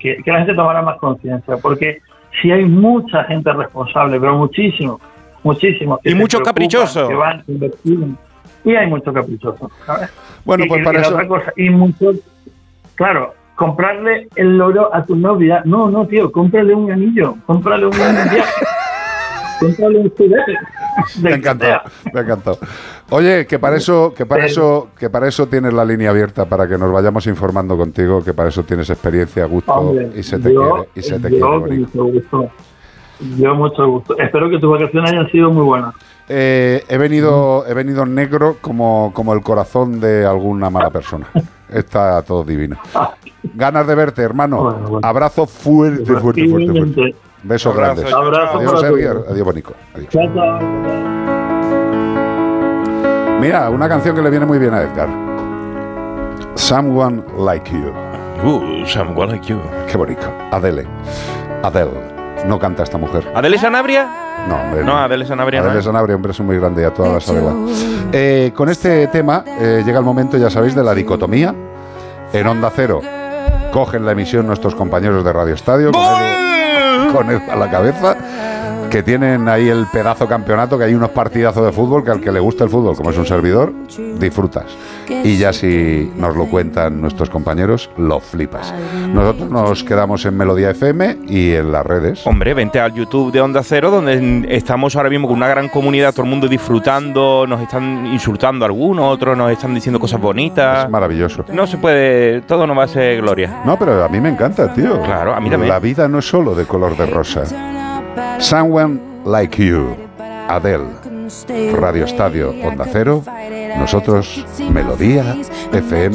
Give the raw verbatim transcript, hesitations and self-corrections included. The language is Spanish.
que, que la gente tomara más conciencia, porque si hay mucha gente responsable, pero muchísimo, muchísimo. Y mucho caprichoso. Que van, que investigan, y hay mucho caprichoso, ¿sabes? Bueno, y, pues y, para y eso... otra cosa, y mucho, claro, comprarle el loro a tu novia, no, no, tío, cómprale un anillo, cómprale un viaje, cómprale un juguete. Me encantó, me encantó. Oye, que para eso, que para eso, que para eso tienes la línea abierta, para que nos vayamos informando contigo, que para eso tienes experiencia, gusto, hombre, y se te yo, quiere, y se te yo, quiere. Mucho gusto. Yo mucho gusto. Espero que tus vacaciones hayan sido muy buenas. Eh, he venido, he venido negro como, como el corazón de alguna mala persona. Está todo divino. Ganas de verte, hermano. Bueno, bueno. Abrazo fuerte, fuerte, fuerte, fuerte. Besos abrazo, grandes. Abrazo. Adiós, Sergio. Adiós, Bonico. Adiós. Chao, chao. Mira, una canción que le viene muy bien a Edgar. Someone Like You. Uh, Someone Like You. Qué bonito. Adele. Adele. No canta esta mujer. ¿Adele Sanabria? No, hombre. No, Adele Sanabria Adele no. Sanabria, hombre, es muy grande y a todas las Adela. Eh, con este tema eh, llega el momento, ya sabéis, de la dicotomía. En Onda Cero cogen la emisión nuestros compañeros de Radio Estadio con el, con el a la cabeza, que tienen ahí el pedazo campeonato, que hay unos partidazos de fútbol que al que le gusta el fútbol, como es un servidor, disfrutas. Y ya si nos lo cuentan nuestros compañeros, lo flipas. Nosotros nos quedamos en Melodía F M y en las redes. Hombre, vente al YouTube de Onda Cero, donde estamos ahora mismo con una gran comunidad, todo el mundo disfrutando, nos están insultando algunos, otros nos están diciendo cosas bonitas. Es maravilloso. No se puede, todo no va a ser gloria. No, pero a mí me encanta, tío. Claro, a mí también. La vida no es solo de color de rosa. Someone Like You, Adele, Radio Estadio, Onda Cero, nosotros, Melodía F M.